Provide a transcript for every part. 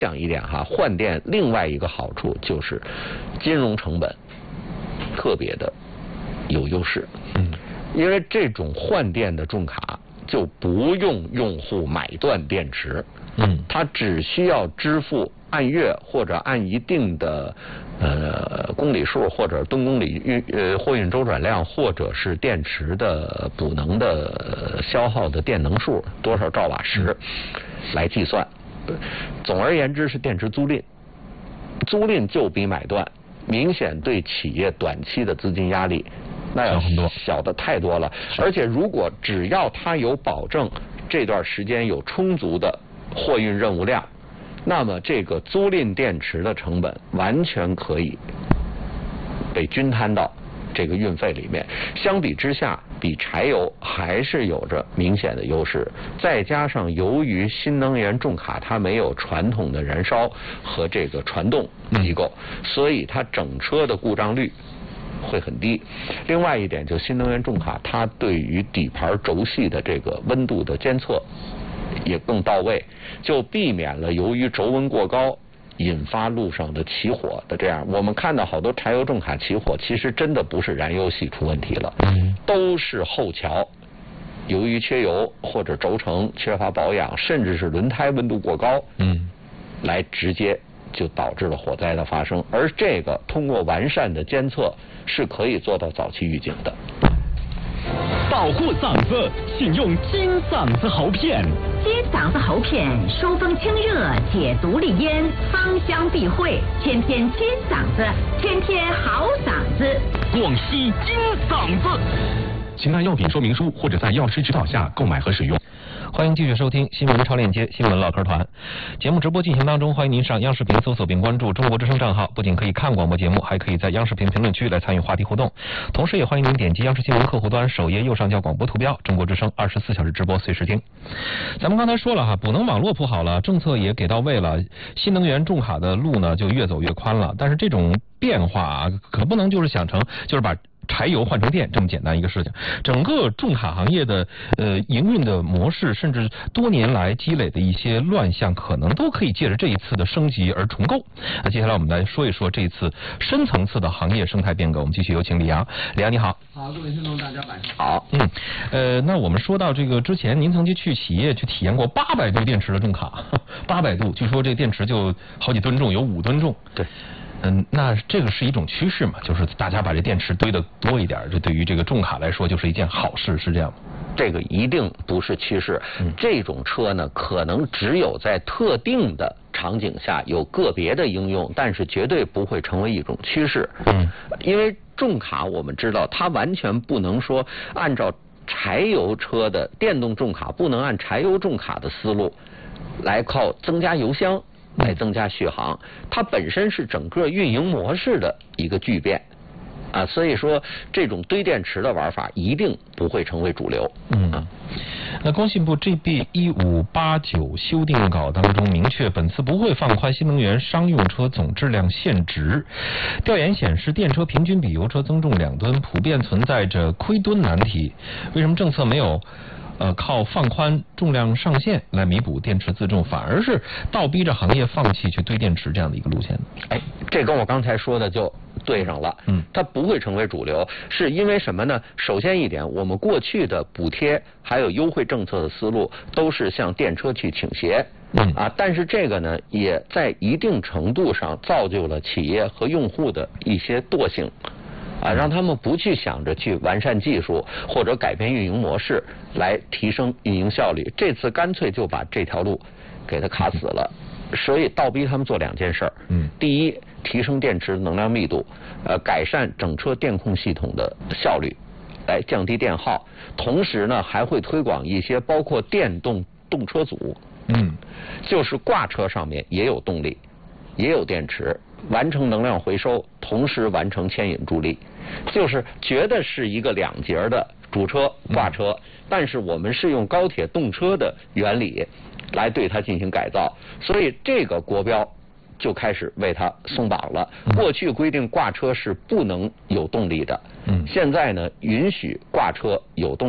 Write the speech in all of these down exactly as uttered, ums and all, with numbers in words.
讲一点哈，换电另外一个好处就是金融成本特别的有优势。嗯，因为这种换电的重卡就不用用户买断电池，嗯，它只需要支付按月或者按一定的呃公里数或者吨公里运呃货运周转量，或者是电池的补能的消耗的电能数多少兆瓦时来计算。总而言之是电池租赁，租赁就比买断明显对企业短期的资金压力那要小的太多了。而且如果只要它有保证这段时间有充足的货运任务量，那么这个租赁电池的成本完全可以被均摊到这个运费里面。相比之下，比柴油还是有着明显的优势。再加上由于新能源重卡它没有传统的燃烧和这个传动机构，所以它整车的故障率会很低。另外一点，就新能源重卡它对于底盘轴系的这个温度的监测也更到位，就避免了由于轴温过高引发路上的起火的这样。我们看到好多柴油重卡起火，其实真的不是燃油系出问题了，都是后桥由于缺油或者轴承缺乏保养，甚至是轮胎温度过高，嗯，来直接就导致了火灾的发生。而这个通过完善的监测是可以做到早期预警的。 保护嗓子，请用金嗓子喉片。 金嗓子喉片收风清热，解毒利咽，芳香避秽，天天金嗓子，天天好嗓子。 广西金嗓子。请按药品说明书或者在药师指导下购买和使用。 欢迎继续收听新闻超链接新闻唠嗑团。节目直播进行当中，欢迎您上央视频搜索并关注中国之声账号，不仅可以看广播节目，还可以在央视频评论区来参与话题互动。同时也欢迎您点击央视新闻客户端首页右上角广播图标，中国之声二十四小时直播随时听。咱们刚才说了哈，补能网络铺好了，政策也给到位了，新能源重卡的路呢就越走越宽了。但是这种变化啊，可不能就是想成就是把柴油换成电这么简单一个事情。整个重卡行业的呃营运的模式，甚至多年来积累的一些乱象，可能都可以借着这一次的升级而重构。那接下来我们来说一说这次深层次的行业生态变革。我们继续有请李阳。李阳你好。 好，各位听众大家晚上好。嗯，呃，那我们说到这个之前，您曾经去企业去体验过八百度电池的重卡，八百度，据说这个电池就好几吨重，有五吨重。 对。 嗯，那这个是一种趋势嘛，就是大家把这电池堆得多一点，这对于这个重卡来说就是一件好事，是这样吗？ 这个一定不是趋势，嗯、这种车呢，可能只有在特定的场景下有个别的应用，但是绝对不会成为一种趋势。嗯，因为重卡我们知道，它完全不能说按照柴油车的电动重卡，不能按柴油重卡的思路来靠增加油箱来增加续航，它本身是整个运营模式的一个巨变啊，所以说这种堆电池的玩法一定不会成为主流。 嗯，啊、那工信部 G B 一五八九修订稿当中明确，本次不会放宽新能源商用车总质量限值。调研显示，电车平均比油车增重两吨，普遍存在着亏吨难题。为什么政策没有呃，靠放宽重量上限来弥补电池自重，反而是倒逼着行业放弃去堆电池这样的一个路线？ 哎，这跟我刚才说的就对上了。嗯，它不会成为主流，是因为什么呢？首先一点，我们过去的补贴还有优惠政策的思路都是向电车去倾斜。嗯啊，但是这个呢，也在一定程度上造就了企业和用户的一些惰性。啊，让他们不去想着去完善技术或者改变运营模式来提升运营效率，这次干脆就把这条路给它卡死了，所以倒逼他们做两件事儿。嗯，第一，提升电池能量密度，呃，改善整车电控系统的效率，来降低电耗，同时呢，还会推广一些包括电动动车组，嗯，就是挂车上面也有动力，也有电池，完成能量回收，同时完成牵引助力，就是觉得是一个两节的主车挂车，嗯、但是我们是用高铁动车的原理来对它进行改造，所以这个国标就开始为它松绑了。嗯、过去规定挂车是不能有动力的，嗯、现在呢允许挂车有动力，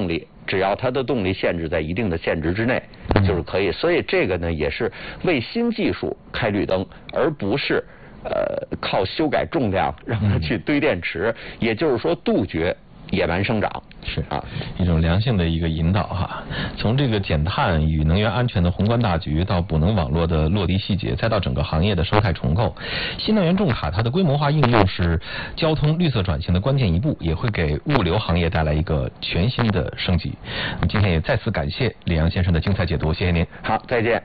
只要它的动力限制在一定的限值之内，就是可以。所以这个呢，也是为新技术开绿灯，而不是呃靠修改重量让它去堆电池。也就是说，杜绝野蛮生长。 是啊，一种良性的一个引导哈。从这个减碳与能源安全的宏观大局，到补能网络的落地细节，再到整个行业的生态重构，新能源重卡它的规模化应用是交通绿色转型的关键一步，也会给物流行业带来一个全新的升级。那么今天也再次感谢李阳先生的精彩解读，谢谢您。 好，再见。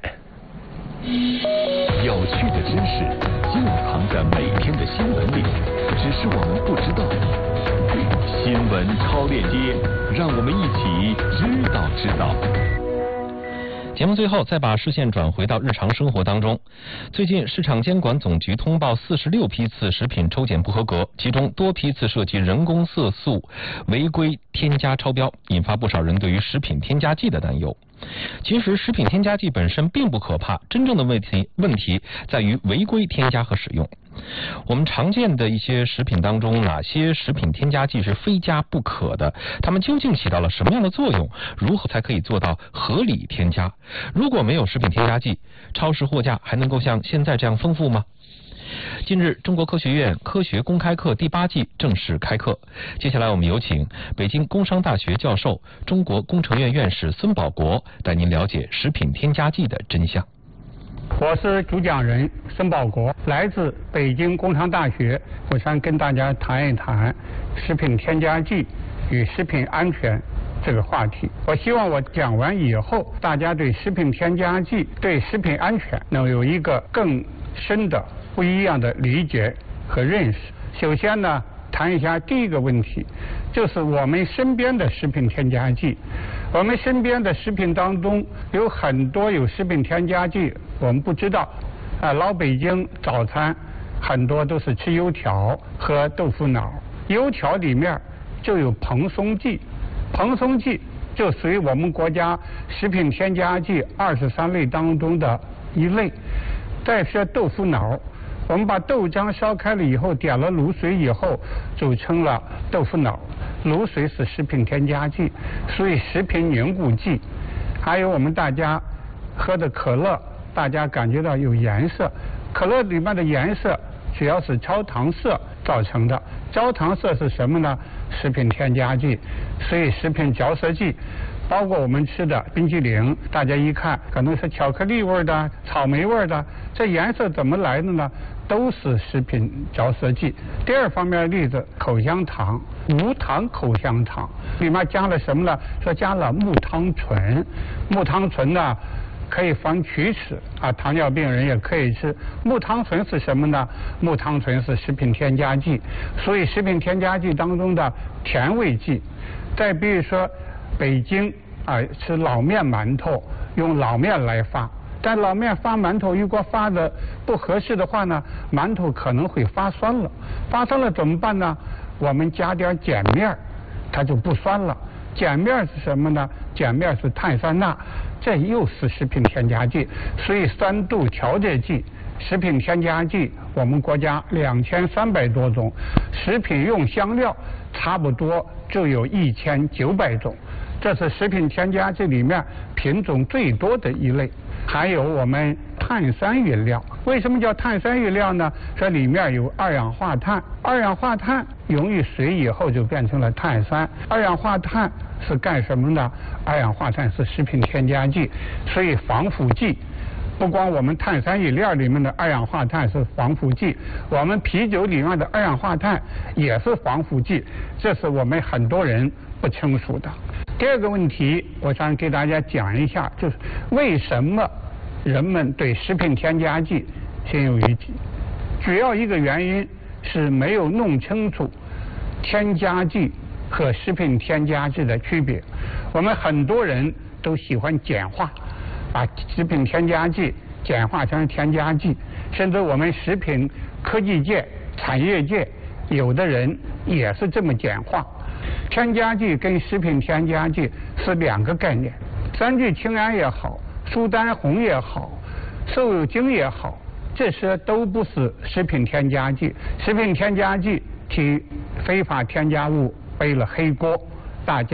有趣的知识就藏在每天的新闻里，只是我们不知道。新闻超链接，让我们一起知道知道。 节目最后再把视线转回到日常生活当中。最近市场监管总局通报四十六批次食品抽检不合格，其中多批次涉及人工色素违规添加超标，引发不少人对于食品添加剂的担忧。其实食品添加剂本身并不可怕，真正的问题问题在于违规添加和使用。我们常见的一些食品当中，哪些食品添加剂是非加不可的？它们究竟起到了什么样的作用？如何才可以做到合理添加？如果没有食品添加剂，超市货架还能够像现在这样丰富吗？近日，中国科学院科学公开课第八季正式开课。接下来，我们有请北京工商大学教授、中国工程院院士孙保国带您了解食品添加剂的真相。 我是主讲人孙保国，来自北京工商大学。我想跟大家谈一谈食品添加剂与食品安全这个话题。我希望我讲完以后，大家对食品添加剂、对食品安全能有一个更深的、不一样的理解和认识。首先呢，谈一下第一个问题，就是我们身边的食品添加剂。我们身边的食品当中有很多有食品添加剂，我们不知道。啊，老北京早餐很多都是吃油条和豆腐脑，油条里面就有蓬松剂，蓬松剂就属于我们国家食品添加剂二十三类当中的一类。再说豆腐脑，我们把豆浆烧开了以后，点了卤水以后，组成了豆腐脑。卤水是食品添加剂，所以食品凝固剂。还有我们大家喝的可乐，大家感觉到有颜色，可乐里面的颜色主要是焦糖色造成的。焦糖色是什么呢？食品添加剂。所以食品嚼色剂，包括我们吃的冰淇淋，大家一看可能是巧克力味的、草莓味的，这颜色怎么来的呢？都是食品嚼色剂。第二方面的例子，口香糖，无糖口香糖里面加了什么呢？说加了木汤醇。木汤醇呢可以防龋齿啊，糖尿病人也可以吃。木汤醇是什么呢？木汤醇是食品添加剂，所以食品添加剂当中的甜味剂。再比如说北京啊吃老面馒头，用老面来发。但老面发馒头如果发的不合适的话呢，馒头可能会发酸了。发酸了怎么办呢？我们加点碱面，它就不酸了。碱面是什么呢？碱面是碳酸钠，这又是食品添加剂。所以酸度调节剂、食品添加剂，我们国家两千三百多种，食品用香料差不多就有一千九百种。这是食品添加剂里面品种最多的一类。还有我们碳酸饮料，为什么叫碳酸饮料呢？这里面有二氧化碳，二氧化碳溶于水以后就变成了碳酸。二氧化碳是干什么呢？二氧化碳是食品添加剂，所以防腐剂。不光我们碳酸饮料里面的二氧化碳是防腐剂，我们啤酒里面的二氧化碳也是防腐剂，这是我们很多人不清楚的。第二个问题，我想给大家讲一下，就是为什么人们对食品添加剂心有余悸。主要一个原因是没有弄清楚添加剂和食品添加剂的区别。我们很多人都喜欢简化，把食品添加剂简化成添加剂，甚至我们食品科技界、产业界有的人也是这么简化。添加剂跟食品添加剂是两个概念，三聚氰胺也好，苏丹红也好，瘦肉精也好，这些都不是食品添加剂。食品添加剂替非法添加物背了黑锅，大家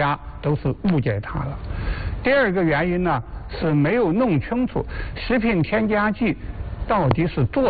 都是误解它了。第二个原因呢是没有弄清楚食品添加剂到底是做